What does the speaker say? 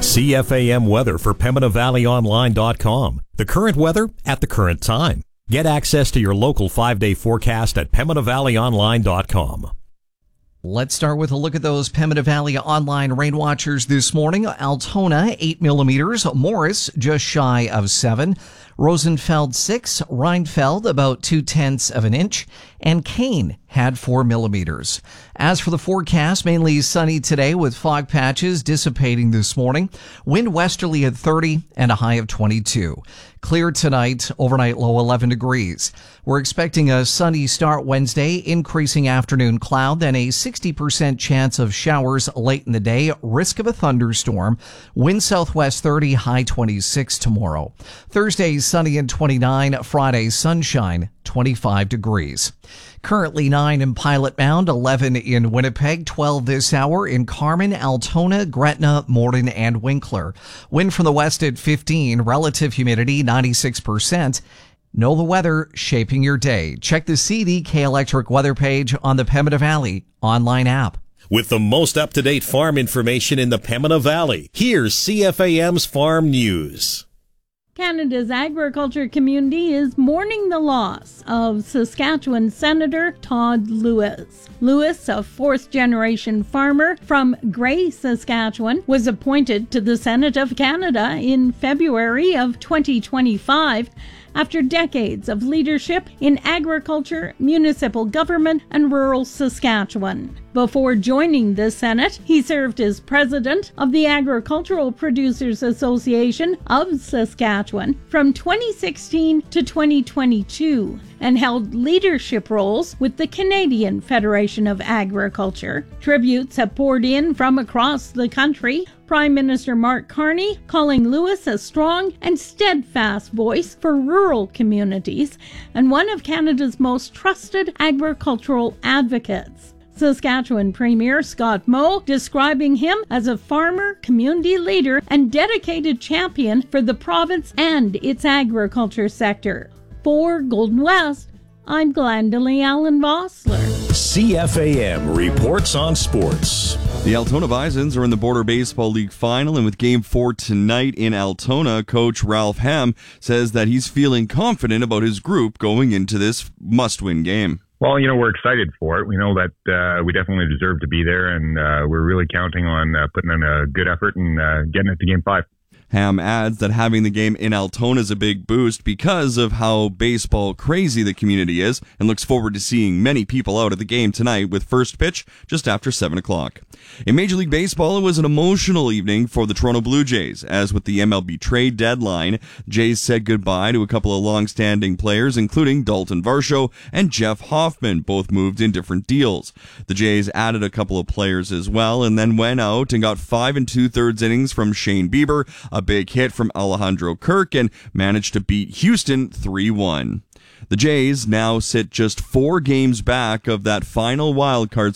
CFAM weather for PembinaValleyOnline.com. The current weather at the current time. Get access to your local 5-day forecast at PembinaValleyOnline.com. Let's start with a look at those Pembina Valley Online rain watchers this morning. Altona, 8 millimeters. Morris, just shy of 7. Rosenfeld, 6. Reinfeld, about 0.2 of an inch. And Kane had 4 millimeters. As for the forecast, mainly sunny today with fog patches dissipating this morning. Wind westerly at 30 and a high of 22. Clear tonight, overnight low 11 degrees. We're expecting a sunny start Wednesday, increasing afternoon cloud, then a 60% chance of showers late in the day, risk of a thunderstorm. Wind southwest 30, high 26 tomorrow. Thursday, sunny and 29. Friday, sunshine, 25 degrees. Currently 9 in Pilot Mound, 11 in Winnipeg, 12 this hour in Carman, Altona, Gretna, Morden, and Winkler. Wind from the west at 15, relative humidity 96%. Know the weather shaping your day. Check the CDK Electric weather page on the Pembina Valley online app. With the most up-to-date farm information in the Pembina Valley, here's CFAM's Farm News. Canada's agriculture community is mourning the loss of Saskatchewan Senator Todd Lewis. Lewis, a fourth-generation farmer from Gray, Saskatchewan, was appointed to the Senate of Canada in February of 2025 after decades of leadership in agriculture, municipal government, and rural Saskatchewan. Before joining the Senate, he served as president of the Agricultural Producers Association of Saskatchewan from 2016 to 2022 and held leadership roles with the Canadian Federation of Agriculture. Tributes have poured in from across the country. Prime Minister Mark Carney calling Lewis a strong and steadfast voice for rural communities and one of Canada's most trusted agricultural advocates. Saskatchewan Premier Scott Moe describing him as a farmer, community leader, and dedicated champion for the province and its agriculture sector. For Golden West, I'm Glendalee Allen Vossler. CFAM reports on sports. The Altona Bisons are in the Border Baseball League final, and with Game 4 tonight in Altona, Coach Ralph Ham says that he's feeling confident about his group going into this must-win game. Well, we're excited for it. We know that we definitely deserve to be there, and we're really counting on putting in a good effort and getting it to Game 5. Ham adds that having the game in Altona is a big boost because of how baseball crazy the community is, and looks forward to seeing many people out at the game tonight with first pitch just after 7 o'clock. In Major League Baseball, it was an emotional evening for the Toronto Blue Jays, as with the MLB trade deadline, Jays said goodbye to a couple of long-standing players, including Dalton Varsho and Jeff Hoffman. Both moved in different deals. The Jays added a couple of players as well, and then went out and got 5 2/3 innings from Shane Bieber, a big hit from Alejandro Kirk, and managed to beat Houston 3-1. The Jays now sit just 4 games back of that final wildcard